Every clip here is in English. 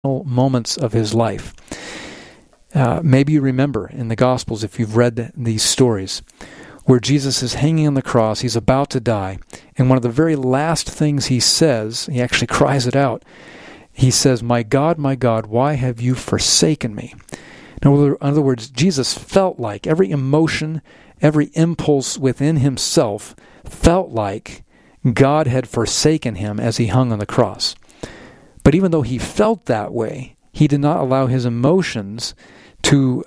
moments of his life. Maybe you remember in the Gospels, if you've read these stories, where Jesus is hanging on the cross, he's about to die, and one of the very last things he says, he actually cries it out, he says, my God, why have you forsaken me?" In other words, Jesus felt like every emotion, every impulse within himself felt like God had forsaken him as he hung on the cross. But even though he felt that way, he did not allow his emotions to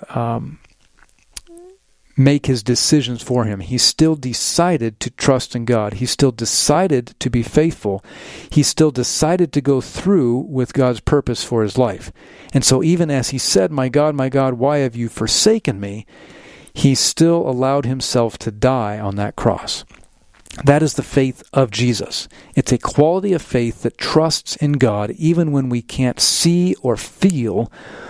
make his decisions for him. He still decided to trust in God. He still decided to be faithful. He still decided to go through with God's purpose for his life. And so even as he said, my God, why have you forsaken me?" he still allowed himself to die on that cross. That is the faith of Jesus. It's a quality of faith that trusts in God even when we can't see or feel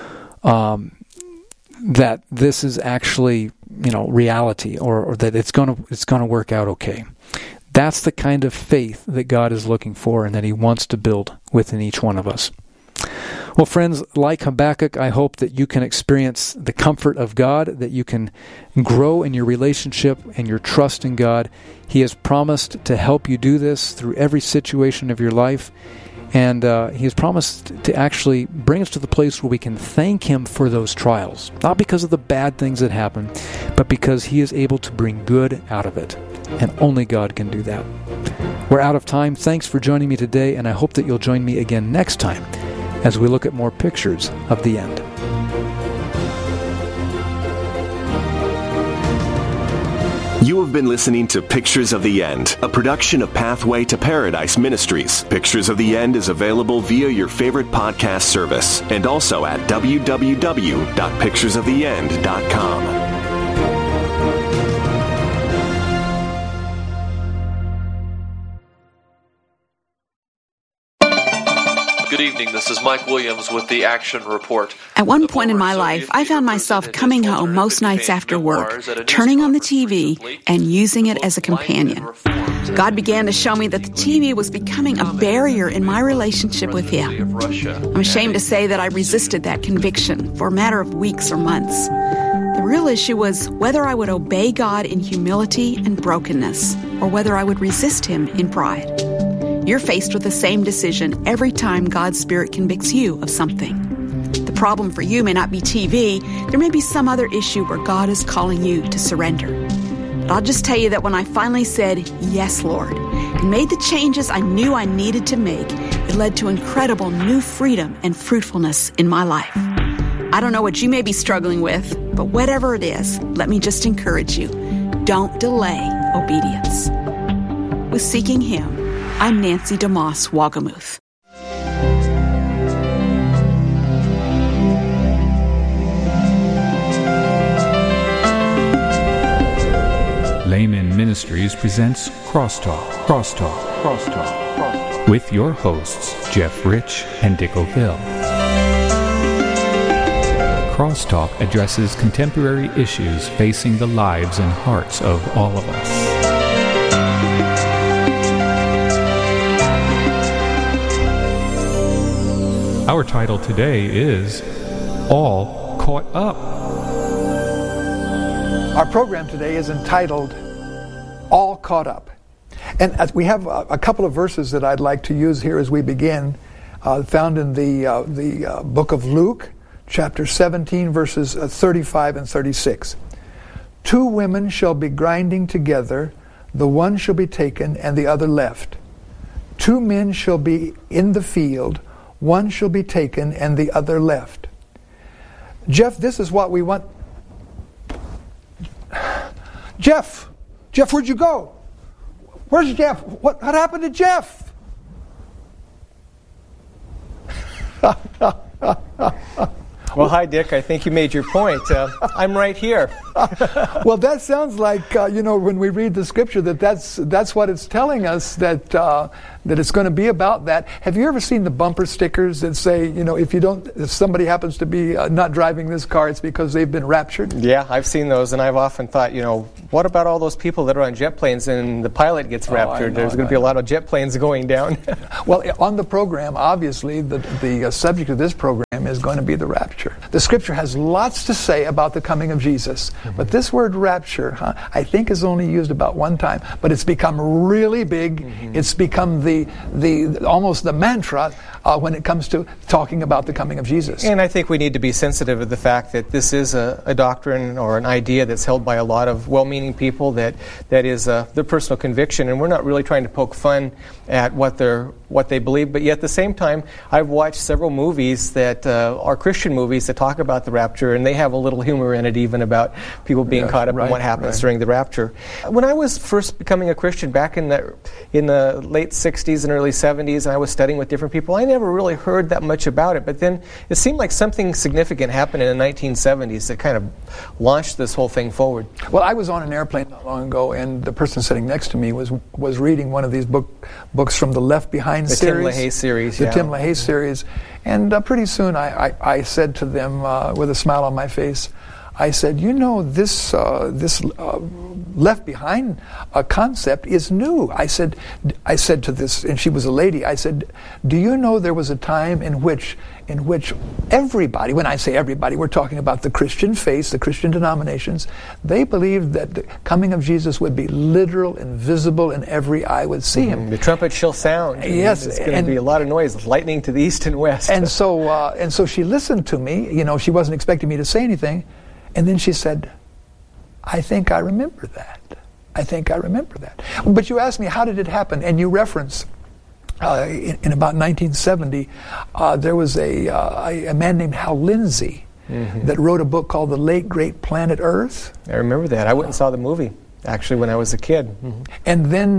that this is actually, reality, or that it's going to work out okay. That's the kind of faith that God is looking for and that he wants to build within each one of us. Well, friends, like Habakkuk, I hope that you can experience the comfort of God, that you can grow in your relationship and your trust in God. He has promised to help you do this through every situation of your life. And he has promised to actually bring us to the place where we can thank him for those trials. Not because of the bad things that happen, but because he is able to bring good out of it. And only God can do that. We're out of time. Thanks for joining me today, and I hope that you'll join me again next time as we look at more pictures of the end. You have been listening to Pictures of the End, a production of Pathway to Paradise Ministries. Pictures of the End is available via your favorite podcast service and also at www.picturesoftheend.com. Good evening, this is Mike Williams with the Action Report. At one point in my life, I found myself coming home most nights after work, turning on the TV and using it as a companion. God began to show me that the TV was becoming a barrier in my relationship with Him. I'm ashamed to say that I resisted that conviction for a matter of weeks or months. The real issue was whether I would obey God in humility and brokenness, or whether I would resist Him in pride. You're faced with the same decision every time God's Spirit convicts you of something. The problem for you may not be TV. There may be some other issue where God is calling you to surrender. But I'll just tell you that when I finally said, "Yes, Lord," and made the changes I knew I needed to make, it led to incredible new freedom and fruitfulness in my life. I don't know what you may be struggling with, but whatever it is, let me just encourage you. Don't delay obedience. With Seeking Him, I'm Nancy DeMoss Wagamuth. Layman Ministries presents Crosstalk with your hosts, Jeff Rich and Dick O'Phil. Crosstalk addresses contemporary issues facing the lives and hearts of all of us. Our title today is All Caught Up. Our program today is entitled All Caught Up. And as we have a couple of verses that I'd like to use here as we begin, found in the book of Luke, chapter 17, verses 35 and 36. 2 women shall be grinding together, the one shall be taken and the other left. 2 men shall be in the field, one shall be taken and the other left. Jeff, this is what we want. Jeff, where'd you go? Where's Jeff? What happened to Jeff? Well, hi, Dick. I think you made your point. I'm right here. Well, that sounds like, when we read the Scripture, that's what it's telling us, that it's going to be about that. Have you ever seen the bumper stickers that say, if somebody happens to be not driving this car, it's because they've been raptured? Yeah, I've seen those, and I've often thought, what about all those people that are on jet planes and the pilot gets raptured? There's going to be a lot of jet planes going down. Well, on the program, obviously, the subject of this program is going to be the rapture. The Scripture has lots to say about the coming of Jesus, but this word rapture, I think, is only used about one time, but it's become really big. It's become the almost the mantra when it comes to talking about the coming of Jesus. And I think we need to be sensitive to the fact that this is a doctrine or an idea that's held by a lot of well-meaning people that is their personal conviction, and we're not really trying to poke fun at what they believe, but yet at the same time, I've watched several movies that are Christian movies that talk about the rapture, and they have a little humor in it even about people being caught up in what happens during the rapture. When I was first becoming a Christian back in the late 60s and early 70s, and I was studying with different people, I never really heard that much about it, but then it seemed like something significant happened in the 1970s that kind of launched this whole thing forward. Well, I was on an airplane not long ago, and the person sitting next to me was reading one of these books from the Left Behind series. The Tim LaHaye series, The Tim LaHaye series. And pretty soon I said to them with a smile on my face, I said, this Left Behind concept is new. I said to this, and she was a lady, I said, do you know there was a time in which everybody, when I say everybody, we're talking about the Christian faith, the Christian denominations, they believed that the coming of Jesus would be literal and visible, and every eye would see him. The trumpet shall sound. Yes. It's going to be a lot of noise, lightning to the east and west. And so she listened to me. She wasn't expecting me to say anything. And then she said, I think I remember that. But you asked me, how did it happen? And you reference, in about 1970, there was a man named Hal Lindsey that wrote a book called The Late Great Planet Earth. I remember that. I went and saw the movie, actually, when I was a kid. And then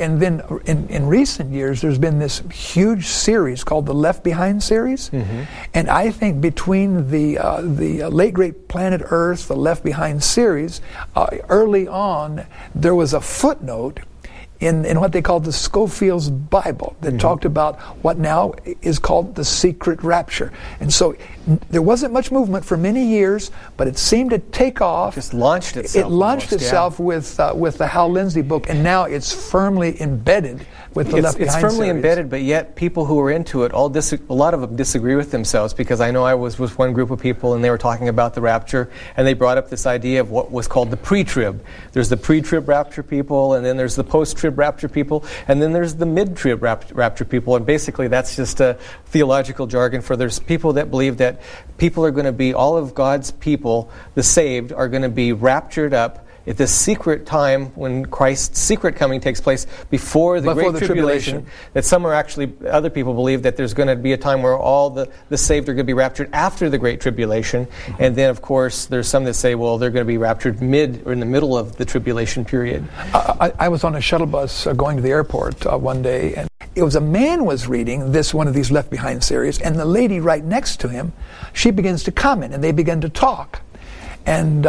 in recent years, there's been this huge series called the Left Behind series. And I think between the Late Great Planet Earth, the Left Behind series, early on, there was a footnote in what they called the Scofield's Bible that talked about what now is called the secret rapture. And so there wasn't much movement for many years, but it seemed to take off. Just launched itself. It launched itself with the Hal Lindsey book, and now it's firmly embedded with the Left Behind series. It's firmly embedded, but yet people who are into it, a lot of them disagree with themselves, because I know I was with one group of people and they were talking about the rapture, and they brought up this idea of what was called the pre-trib. There's the pre-trib rapture people, and then there's the post-trib rapture people, and then there's the mid-trib rapture people, and basically that's just a theological jargon for there's people that believe that people are going to be, all of God's people, the saved, are going to be raptured up at this secret time when Christ's secret coming takes place before the Great Tribulation, that some are actually, other people believe that there's going to be a time where all the saved are going to be raptured after the Great Tribulation. And then, of course, there's some that say, well, they're going to be raptured in the middle of the tribulation period. I was on a shuttle bus going to the airport one day, and it was a man was reading one of these Left Behind series, and the lady right next to him, she begins to comment, and they begin to talk. And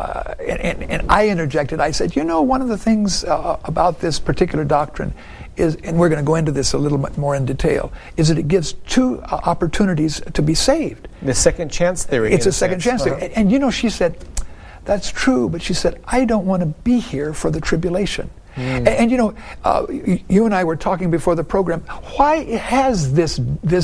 I interjected. I said, one of the things about this particular doctrine is, and we're going to go into this a little bit more in detail, is that it gives two opportunities to be saved. The second chance theory. It's a second chance theory. And she said, that's true, but she said, I don't want to be here for the tribulation. And you and I were talking before the program. Why has this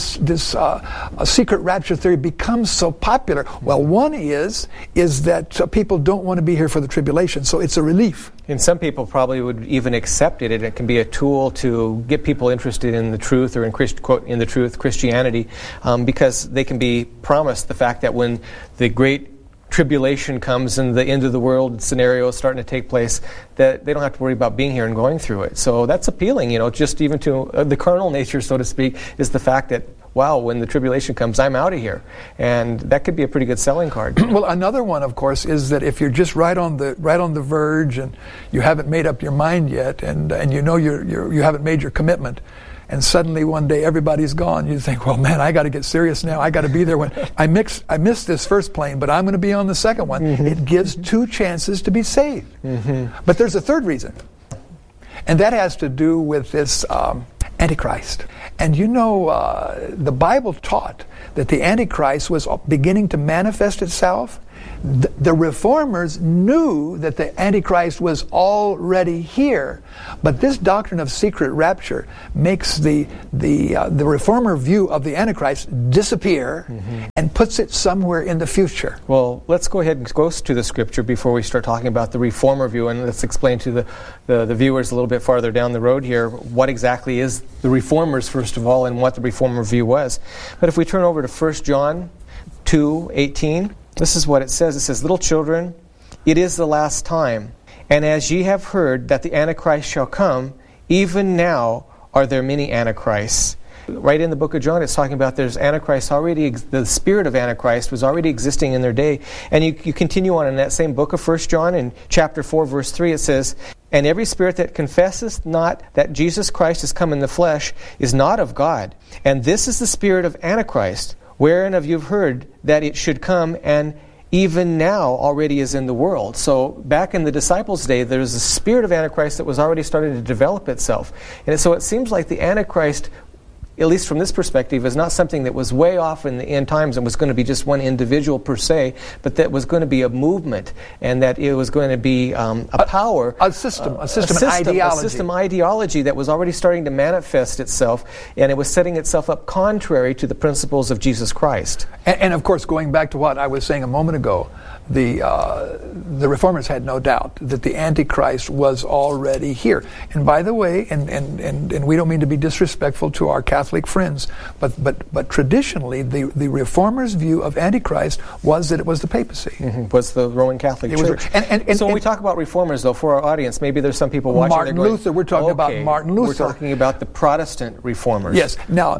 secret rapture theory become so popular? Well, one is that people don't want to be here for the tribulation, so it's a relief. And some people probably would even accept it, and it can be a tool to get people interested in the truth, or in the truth, Christianity, because they can be promised the fact that when the great tribulation comes and the end of the world scenario is starting to take place, that they don't have to worry about being here and going through it. So that's appealing, just even to the carnal nature, so to speak, is the fact that, wow, when the tribulation comes, I'm out of here. And that could be a pretty good selling card. Well, another one, of course, is that if you're just right on the verge and you haven't made up your mind yet, and you haven't made your commitment, and suddenly one day everybody's gone. You think, well, man, I got to get serious now. I got to be there when I missed this first plane, but I'm going to be on the second one. Mm-hmm. It gives two chances to be saved. Mm-hmm. But there's a third reason, and that has to do with this Antichrist. And the Bible taught that the Antichrist was beginning to manifest itself. The reformers knew that the Antichrist was already here, but this doctrine of secret rapture makes the reformer view of the Antichrist disappear and puts it somewhere in the future. Well, let's go ahead and go to the scripture before we start talking about the reformer view, and let's explain to the viewers a little bit farther down the road here what exactly is the reformers, first of all, and what the reformer view was. But if we turn over to 1 John 2:18, this is what it says. It says, "Little children, it is the last time. And as ye have heard that the Antichrist shall come, even now are there many Antichrists." Right in the book of John, it's talking about there's Antichrist already, the spirit of Antichrist was already existing in their day. And you continue on in that same book of 1 John, in chapter 4, verse 3, it says, "And every spirit that confesseth not that Jesus Christ is come in the flesh is not of God. And this is the spirit of Antichrist, wherein of you've heard that it should come, and even now already is in the world." So back in the disciples' day, there was a spirit of Antichrist that was already starting to develop itself. And so it seems like the Antichrist, at least from this perspective, is not something that was way off in the end times and was going to be just one individual per se, but that was going to be a movement, and that it was going to be a power, an ideology that was already starting to manifest itself, and it was setting itself up contrary to the principles of Jesus Christ. And of course, going back to what I was saying a moment ago, the reformers had no doubt that the Antichrist was already here. And by the way, and we don't mean to be disrespectful to our Catholic friends, but traditionally the reformers' view of Antichrist was that it was the papacy. Mm-hmm. Was the Roman Catholic Church. And so when we talk about reformers, though, for our audience, maybe there's some people watching Martin Luther. We're talking about Martin Luther. We're talking about the Protestant reformers. Yes. Now,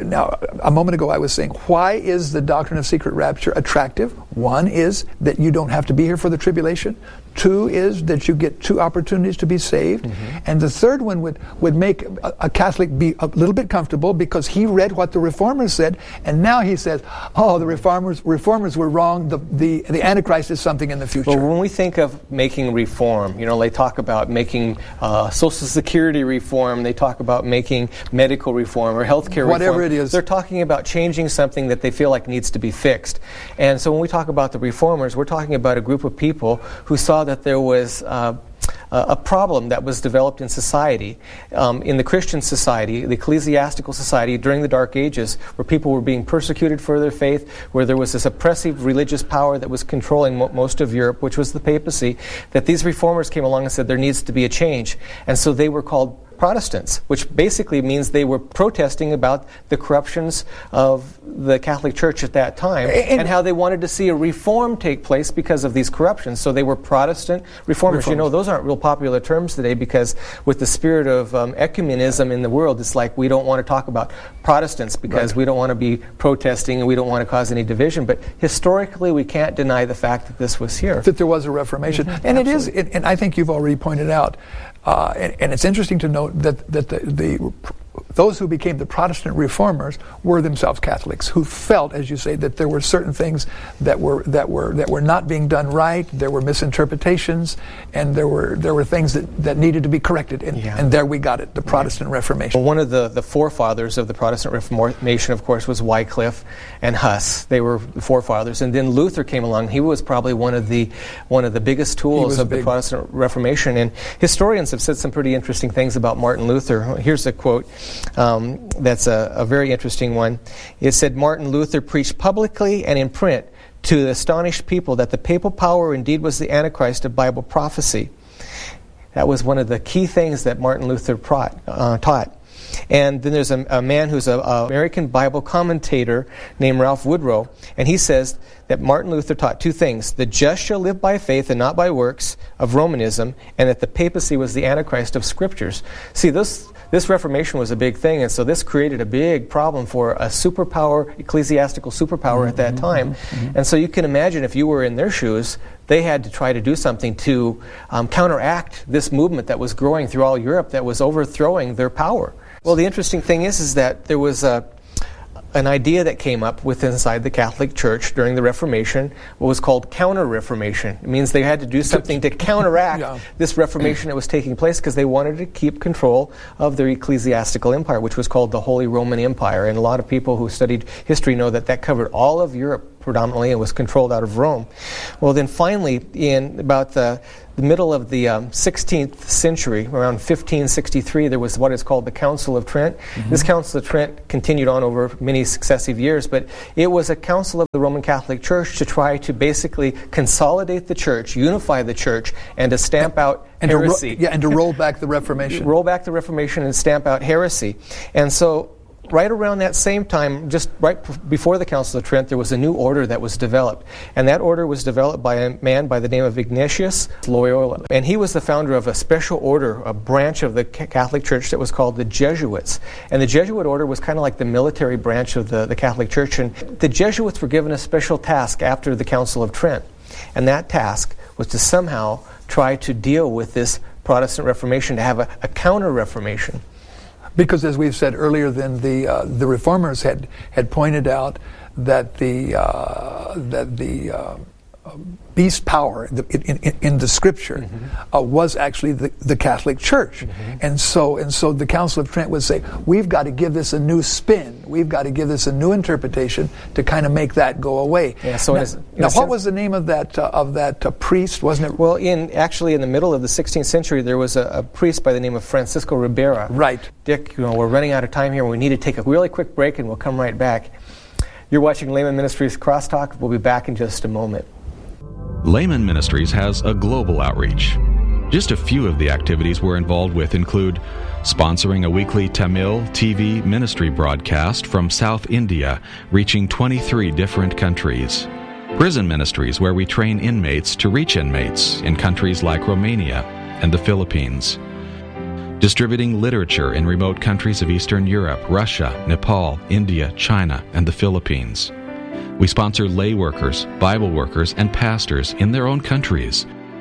a moment ago I was saying, why is the doctrine of secret rapture attractive? One is that you don't have to be here for the tribulation. Two is that you get two opportunities to be saved. Mm-hmm. And the third one would make a Catholic be a little bit comfortable because he read what the reformers said, and now he says, oh, the reformers were wrong. The Antichrist is something in the future. Well, when we think of making reform, they talk about making Social Security reform, they talk about making medical reform or healthcare reform. Whatever it is. They're talking about changing something that they feel like needs to be fixed. And so when we talk about the reformers, we're talking about a group of people who saw that there was a problem that was developed in society, in the Christian society, the ecclesiastical society during the Dark Ages, where people were being persecuted for their faith, where there was this oppressive religious power that was controlling most of Europe, which was the papacy, that these reformers came along and said there needs to be a change. And so they were called Protestants, which basically means they were protesting about the corruptions of the Catholic Church at that time and how they wanted to see a reform take place because of these corruptions. So they were Protestant reformers. Those aren't real popular terms today because with the spirit of ecumenism in the world, it's like we don't want to talk about Protestants because we don't want to be protesting and we don't want to cause any division. But historically, we can't deny the fact that this was here. That there was a Reformation. Mm-hmm. And absolutely. It is, and I think you've already pointed out, and it's interesting to note that those who became the Protestant reformers were themselves Catholics who felt, as you say, that there were certain things that were not being done right. There were misinterpretations, and there were things that needed to be corrected. And there we got it, the Protestant Reformation. Well, one of the forefathers of the Protestant Reformation, of course, was Wycliffe and Huss. They were the forefathers, and then Luther came along. He was probably one of the biggest tools of the Protestant Reformation. And historians have said some pretty interesting things about Martin Luther. Here's a quote. That's a very interesting one. It said, "Martin Luther preached publicly and in print to the astonished people that the papal power indeed was the Antichrist of Bible prophecy." That was one of the key things that Martin Luther taught. And then there's a man who's an American Bible commentator named Ralph Woodrow, and he says that Martin Luther taught two things: the just shall live by faith and not by works of Romanism, and that the papacy was the Antichrist of Scriptures. See, this Reformation was a big thing, and so this created a big problem for a superpower, ecclesiastical superpower at that time. Mm-hmm. And so you can imagine if you were in their shoes, they had to try to do something to counteract this movement that was growing through all Europe that was overthrowing their power. Well, the interesting thing is that there was an idea that came up inside the Catholic Church during the Reformation, what was called Counter-Reformation. It means they had to do something to counteract this Reformation that was taking place, because they wanted to keep control of their ecclesiastical empire, which was called the Holy Roman Empire. And a lot of people who studied history know that covered all of Europe predominantly and was controlled out of Rome. Well, then finally, in about the middle of the 16th century, around 1563, there was what is called the Council of Trent. Mm-hmm. This Council of Trent continued on over many successive years, but it was a council of the Roman Catholic Church to try to basically consolidate the church, unify the church, and to stamp out heresy. And to roll back the Reformation. Roll back the Reformation and stamp out heresy. And so right around that same time, just right before the Council of Trent, there was a new order that was developed. And that order was developed by a man by the name of Ignatius Loyola. And he was the founder of a special order, a branch of the Catholic Church that was called the Jesuits. And the Jesuit order was kind of like the military branch of the Catholic Church. And the Jesuits were given a special task after the Council of Trent. And that task was to somehow try to deal with this Protestant Reformation, to have a counter-Reformation. Because, as we've said earlier, then the Reformers had pointed out that the beast power in the Scripture mm-hmm. was actually the Catholic Church, mm-hmm. and so the Council of Trent would say, we've got to give this a new spin, we've got to give this a new interpretation to kind of make that go away. Yeah. So now what was the name of that priest? Wasn't it? Well, in the middle of the 16th century, there was a priest by the name of Francisco Ribera. Right. Dick, we're running out of time here. We need to take a really quick break, and we'll come right back. You're watching Layman Ministries Crosstalk. We'll be back in just a moment. Layman Ministries has a global outreach. Just a few of the activities we're involved with include sponsoring a weekly Tamil TV ministry broadcast from South India, reaching 23 different countries. Prison ministries, where we train inmates to reach inmates in countries like Romania and the Philippines. Distributing literature in remote countries of Eastern Europe, Russia, Nepal, India, China, and the Philippines. We sponsor lay workers, Bible workers, and pastors in their own countries.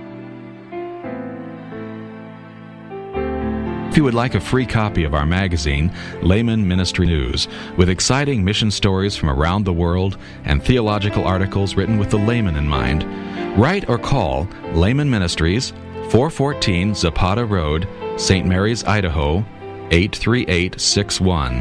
If you would like a free copy of our magazine, Layman Ministry News, with exciting mission stories from around the world and theological articles written with the layman in mind, write or call Layman Ministries, 414 Zapata Road, St. Mary's, Idaho, 83861.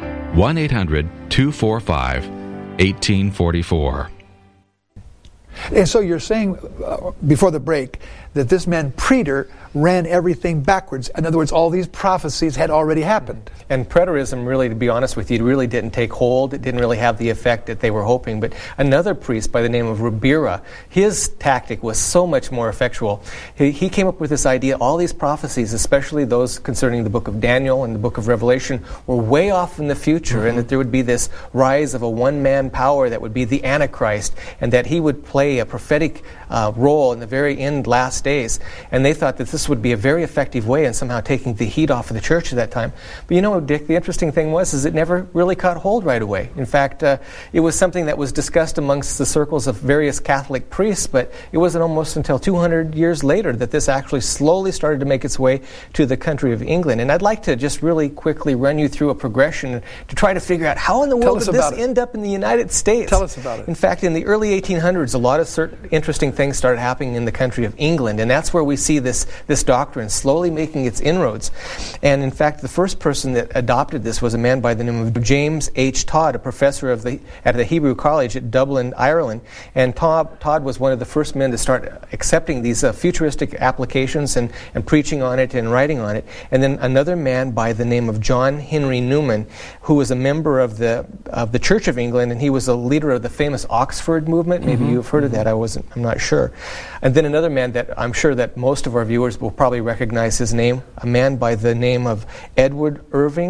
1-800-245-1844. And so you're saying, before the break, that this man Preter ran everything backwards. In other words, all these prophecies had already happened. And preterism, really, to be honest with you, really didn't take hold. It didn't really have the effect that they were hoping. But another priest by the name of Ribera, his tactic was so much more effectual. He came up with this idea, all these prophecies, especially those concerning the book of Daniel and the book of Revelation, were way off in the future, and that there would be this rise of a one-man power that would be the Antichrist, and that he would play a prophetic role in the very end last days. And they thought that this would be a very effective way in somehow taking the heat off of the church at that time. But you know, Dick, the interesting thing is it never really caught hold right away. In fact, it was something that was discussed amongst the circles of various Catholic priests, but it wasn't almost until 200 years later that this actually slowly started to make its way to the country of England. And I'd like to just really quickly run you through a progression to try to figure out how in the world did this end up in the United States. Tell us about it. In fact, in the early 1800s, a lot of certain interesting things started happening in the country of England, and that's where we see this doctrine slowly making its inroads. And in fact, the first person that adopted this was a man by the name of James H. Todd, a professor at the Hebrew College at Dublin, Ireland. And Todd was one of the first men to start accepting these futuristic applications and preaching on it and writing on it. And then another man by the name of John Henry Newman, who was a member of the Church of England, and he was a leader of the famous Oxford movement. Maybe you've heard of that. I'm not sure. And then another man that I'm sure that most of our viewers will probably recognize his name, a man by the name of Edward Irving.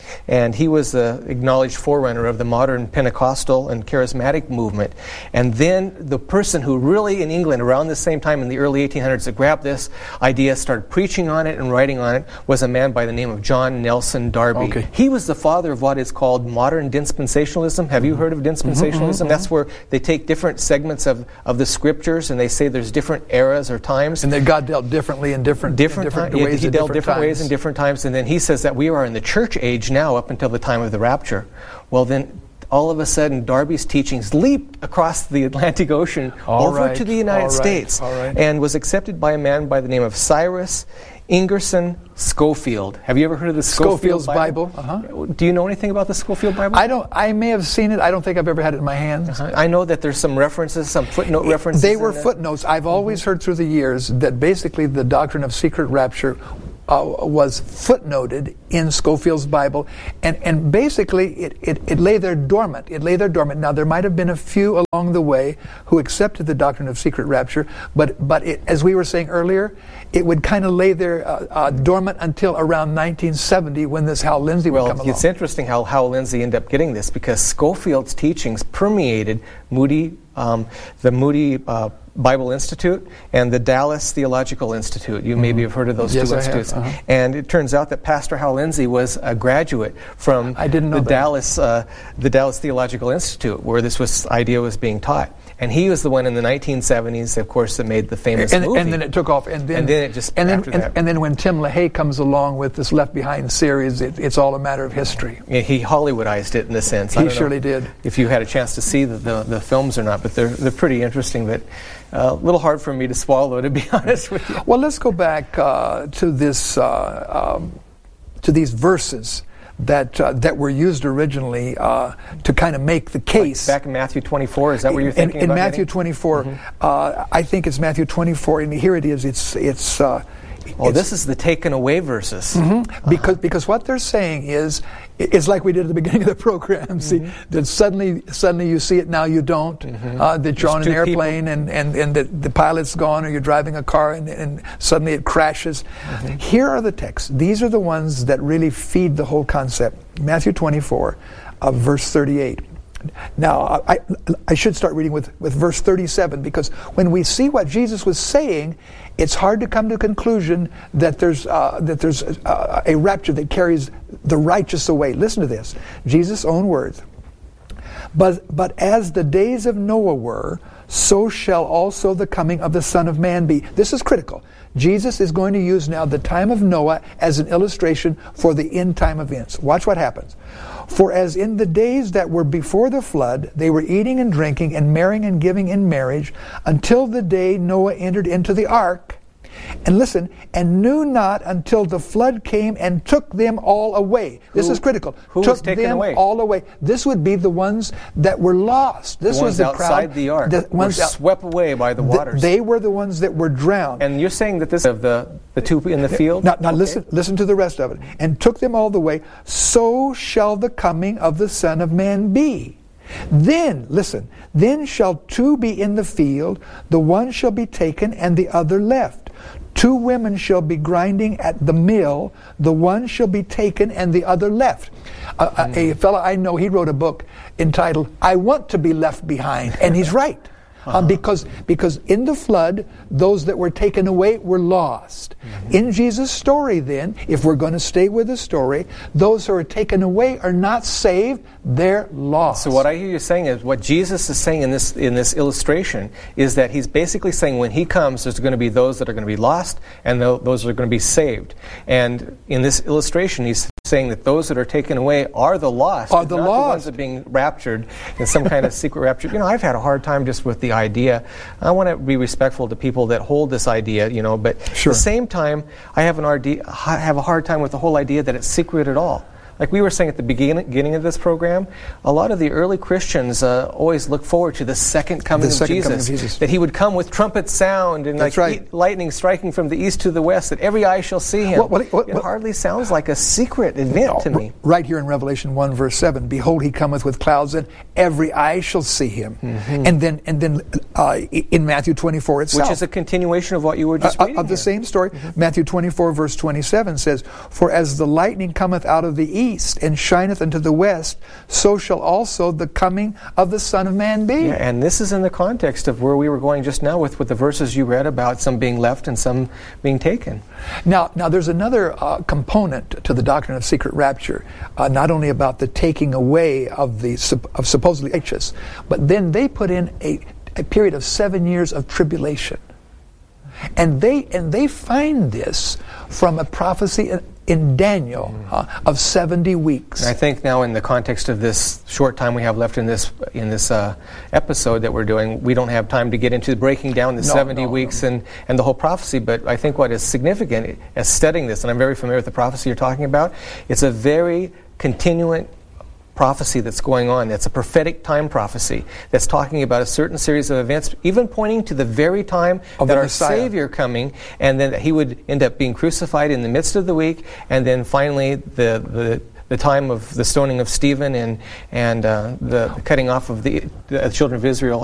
And he was the acknowledged forerunner of the modern Pentecostal and charismatic movement. And then the person who really in England around the same time in the early 1800s that grabbed this idea, started preaching on it and writing on it, was a man by the name of John Nelson Darby. Okay. He was the father of what is called modern dispensationalism. Have you heard of dispensationalism? That's where they take different segments of the scriptures and they say there's different eras or times. And that God dealt differently in different ways. He dealt different ways in different times. And then he says that we are in the church age now up until the time of the rapture. Well, then all of a sudden, Darby's teachings leaped across the Atlantic Ocean to the United States and was accepted by a man by the name of Cyrus Ingerson Scofield. Have you ever heard of the Scofield's Bible? Do you know anything about the Scofield Bible? I may have seen it. I don't think I've ever had it in my hands. I know that there's some references, some footnote references. They were footnotes. I've always heard through the years that basically the doctrine of secret rapture was footnoted in Scofield's Bible, and basically it lay there dormant. It lay there dormant. Now, there might have been a few along the way who accepted the doctrine of secret rapture, but as we were saying earlier, it would kind of lay there dormant until around 1970 when this Hal Lindsey would come along. It's interesting how Hal Lindsey ended up getting this, because Scofield's teachings permeated the Moody Bible Institute and the Dallas Theological Institute. You maybe have heard of those two institutes. And it turns out that Pastor Hal Lindsey was a graduate from the Dallas Theological Institute, where this idea was being taught. And he was the one in the 1970s, of course, that made the famous movie. And then it took off. And then when Tim LaHaye comes along with this Left Behind series, it's all a matter of history. Yeah, he Hollywoodized it in a sense. He surely did. If you had a chance to see the films or not, but they're pretty interesting. But a little hard for me to swallow, to be honest with you. Well, let's go back to these verses that were used originally to kind of make the case. Back in Matthew 24, is that what you're thinking in about? In Matthew 24, I think it's Matthew 24, and here it is. This is the taken away verses. Because what they're saying is, it's like we did at the beginning of the program. See, that suddenly you see it, now you don't. That you're on an airplane and the pilot's gone, or you're driving a car and suddenly it crashes. Here are the texts. These are the ones that really feed the whole concept. Matthew 24, verse 38. Now, I should start reading with verse 37, because when we see what Jesus was saying, it's hard to come to the conclusion that there's a rapture that carries the righteous away. Listen to this. Jesus' own words. But as the days of Noah were, so shall also the coming of the Son of Man be. This is critical. Jesus is going to use now the time of Noah as an illustration for the end time events. Watch what happens. For as in the days that were before the flood, they were eating and drinking and marrying and giving in marriage until the day Noah entered into the ark. And listen, and knew not until the flood came and took them all away. This is critical. Who was taken away? All away. This would be the ones that were lost. This was the crowd outside the ark. Were swept away by the waters. They were the ones that were drowned. And you're saying that this of the two in the field? Now listen to the rest of it. And took them all the way. So shall the coming of the Son of Man be. Then, listen, then shall two be in the field, the one shall be taken and the other left. Two women shall be grinding at the mill, the one shall be taken and the other left. A fellow I know, he wrote a book entitled, I Want to Be Left Behind, and he's right. Because in the flood, those that were taken away were lost. In Jesus' story then, if we're going to stay with the story, those who are taken away are not saved, they're lost. So what I hear you saying is, what Jesus is saying in this illustration is that he's basically saying when he comes, there's going to be those that are going to be lost and those that are going to be saved. And in this illustration, he's saying that those that are taken away are the lost, not the ones that are being raptured in some kind of secret rapture. I've had a hard time just with the idea. I want to be respectful to people that hold this idea, but at the same time, I have a hard time with the whole idea that it's secret at all. Like we were saying at the beginning of this program, a lot of the early Christians always look forward to the second coming of Jesus. That he would come with trumpet sound and lightning striking from the east to the west, that every eye shall see him. It hardly sounds like a secret event to me. Right here in Revelation 1 verse 7, behold, he cometh with clouds and every eye shall see him. And then in Matthew 24 itself. Which is a continuation of what you were just reading of the same story. Matthew 24 verse 27 says, for as the lightning cometh out of the east, east and shineth unto the west, so shall also the coming of the Son of Man be. Yeah, and this is in the context of where we were going just now with the verses you read about some being left and some being taken. Now there's another component to the doctrine of secret rapture, not only about the taking away of supposedly righteous, but then they put in a period of 7 years of tribulation. And they find this from a prophecy in Daniel of 70 weeks. And I think now, in the context of this short time we have left in this episode that we're doing, we don't have time to get into breaking down the 70 weeks and the whole prophecy. But I think what is significant as studying this, and I'm very familiar with the prophecy you're talking about, it's a very continuant prophecy that's going on. It's a prophetic time prophecy that's talking about a certain series of events, even pointing to the very time of that our Messiah. Savior coming, and then he would end up being crucified in the midst of the week, and then finally the time of the stoning of Stephen and the cutting off of the children of Israel